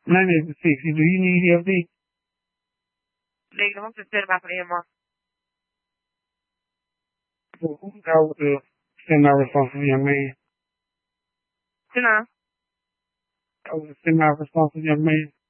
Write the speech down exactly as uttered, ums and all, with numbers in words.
nine eight six. Do you need help? Negative. I'm just setting up for the M R. So who got with the semi-responsible young man? Sit down. I was a semi-responsible young man.